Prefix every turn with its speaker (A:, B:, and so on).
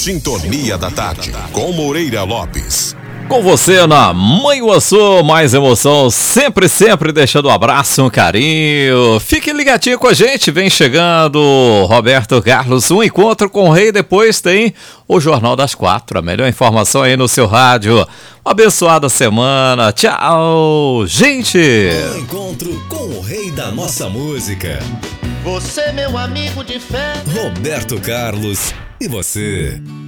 A: Sintonia da Tarde, com Moreira Lopes.
B: Com você na Manhuaçu, mais emoção, sempre deixando um abraço, um carinho. Fique ligadinho com a gente, vem chegando Roberto Carlos, um encontro com o rei, depois tem o Jornal das 4, a melhor informação aí no seu rádio. Uma abençoada semana, tchau, gente!
C: Um encontro com o rei da nossa música.
D: Você, meu amigo de fé.
C: Roberto Carlos, e você?